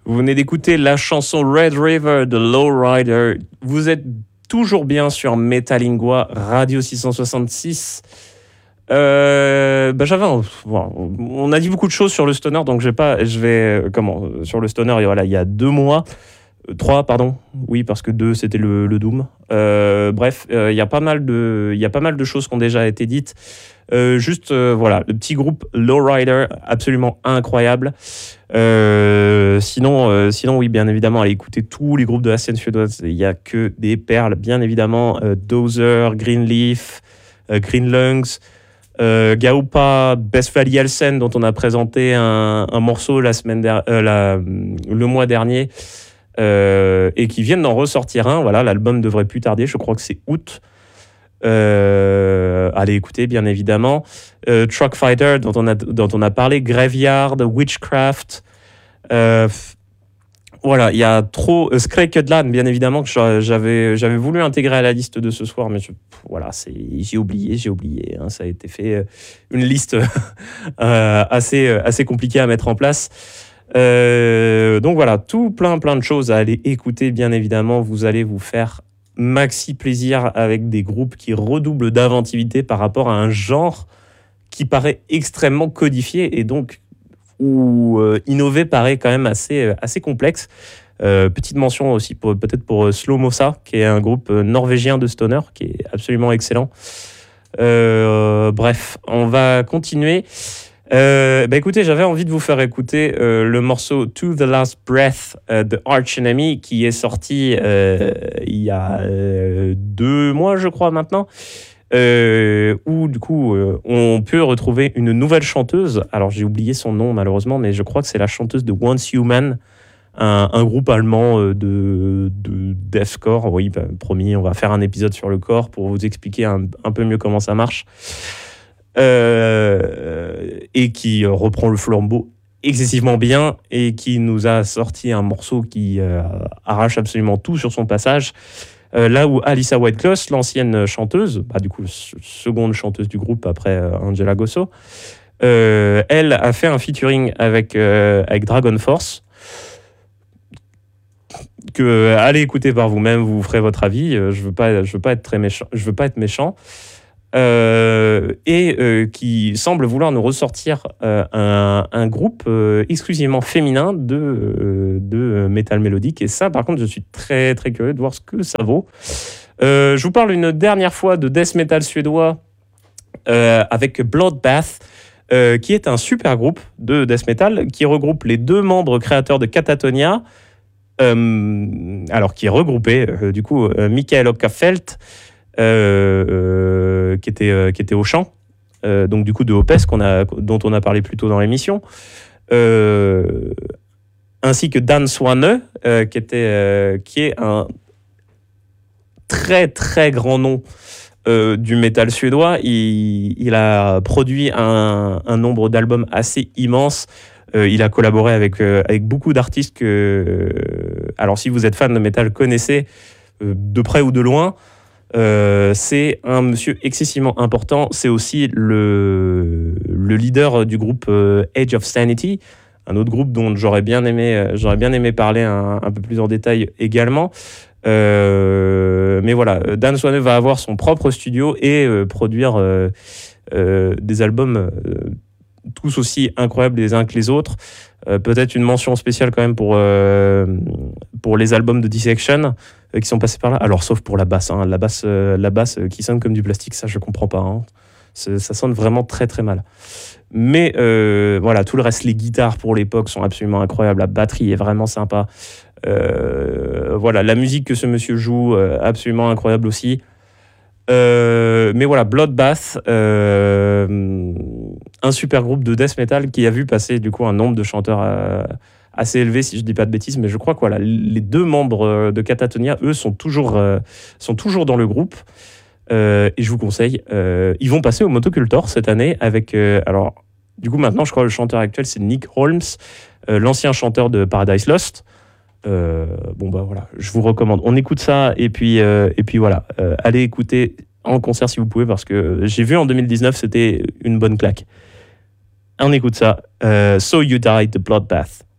Vous venez d'écouter la chanson Red River de Lowrider. Vous êtes toujours bien sur Metalingua, Radio 666. On a dit beaucoup de choses sur le stoner, donc sur le stoner, et voilà, il y a 2 mois, 3, pardon, oui, parce que 2, c'était le Doom. Bref, il y a pas mal de choses qui ont déjà été dites. Voilà, le petit groupe Lowrider, absolument incroyable. Sinon, oui, bien évidemment, allez écouter tous les groupes de la scène suédoise. Il n'y a que des perles, bien évidemment. Dozer, Greenleaf, Green Lungs, Gaupa, Best Valley Helsen, dont on a présenté un morceau le mois dernier, et qui viennent d'en ressortir un. Voilà, l'album devrait plus tarder, je crois que c'est août. Allez écouter, bien évidemment. Truck Fighter, dont on a parlé, Graveyard, Witchcraft. Voilà, il y a trop. Skräckudland, bien évidemment, que j'avais voulu intégrer à la liste de ce soir, mais j'ai oublié. Hein, ça a été fait une liste assez compliquée à mettre en place. Donc voilà, plein de choses à aller écouter, bien évidemment. Vous allez vous faire maxi plaisir avec des groupes qui redoublent d'inventivité par rapport à un genre qui paraît extrêmement codifié et donc où innover paraît quand même assez complexe. Petite mention aussi peut-être pour Slow Mossa, qui est un groupe norvégien de stoner qui est absolument excellent. Bref, on va continuer. Écoutez, j'avais envie de vous faire écouter le morceau To the Last Breath de Arch Enemy, qui est sorti il y a 2 mois, je crois, maintenant, où du coup on peut retrouver une nouvelle chanteuse. Alors j'ai oublié son nom malheureusement, mais je crois que c'est la chanteuse de Once Human, un groupe allemand de deathcore. Oui, promis, on va faire un épisode sur le corps pour vous expliquer un peu mieux comment ça marche. Et qui reprend le flambeau excessivement bien et qui nous a sorti un morceau qui arrache absolument tout sur son passage. Là où Alissa Whitecloth, l'ancienne chanteuse, du coup seconde chanteuse du groupe après Angela Gossow, elle a fait un featuring avec Dragon Force, que allez écouter par vous-même, vous ferez votre avis. Je veux pas être méchant. Qui semble vouloir nous ressortir un groupe exclusivement féminin de métal mélodique. Et ça, par contre, je suis très très curieux de voir ce que ça vaut. Je vous parle une dernière fois de death metal suédois avec Bloodbath, qui est un super groupe de death metal qui regroupe les 2 membres créateurs de Katatonia, qui est regroupé du coup Michael Ockafelt, qui était au chant, donc du coup de Opes, dont on a parlé plus tôt dans l'émission, ainsi que Dan Swane, qui est un très très grand nom du métal suédois. Il a produit un nombre d'albums assez immense. Il a collaboré avec beaucoup d'artistes que, alors si vous êtes fan de métal, connaissez de près ou de loin. C'est un monsieur excessivement important. C'est aussi le leader du groupe Age of Sanity, un autre groupe dont j'aurais bien aimé parler un peu plus en détail également. Mais voilà, Dan Swane va avoir son propre studio et produire des albums tous aussi incroyables les uns que les autres. Peut-être une mention spéciale quand même pour les albums de Dissection qui sont passés par là. Alors sauf pour la basse, hein. La basse qui sonne comme du plastique, ça je comprends pas. Hein. Ça sonne vraiment très très mal. Mais voilà, tout le reste, les guitares pour l'époque sont absolument incroyables. La batterie est vraiment sympa. Voilà, la musique que ce monsieur joue, absolument incroyable aussi. Mais voilà, Bloodbath, un super groupe de death metal qui a vu passer du coup un nombre de chanteurs assez élevé, si je dis pas de bêtises, mais je crois que voilà, les 2 membres de Katatonia, eux, sont toujours dans le groupe. Et je vous conseille, ils vont passer au Motocultor cette année avec, alors du coup maintenant je crois que le chanteur actuel c'est Nick Holmes, l'ancien chanteur de Paradise Lost. Voilà, je vous recommande. On écoute ça et puis voilà, allez écouter en concert si vous pouvez, parce que j'ai vu en 2019, c'était une bonne claque. On écoute ça. So You Died de Bloodbath.